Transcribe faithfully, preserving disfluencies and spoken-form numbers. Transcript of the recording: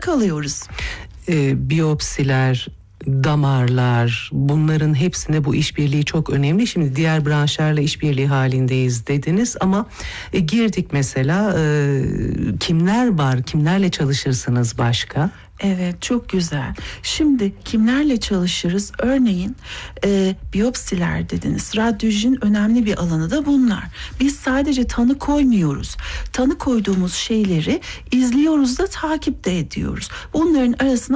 kalıyoruz. E, biyopsiler, damarlar, bunların hepsine bu işbirliği çok önemli. Şimdi diğer branşlarla işbirliği halindeyiz dediniz ama e, girdik mesela, e, kimler var, kimlerle çalışırsınız başka? Evet, çok güzel. Şimdi kimlerle çalışırız? Örneğin e, biyopsiler dediniz. Radyolojinin önemli bir alanı da bunlar. Biz sadece tanı koymuyoruz. Tanı koyduğumuz şeyleri izliyoruz da takip de ediyoruz. Bunların arasına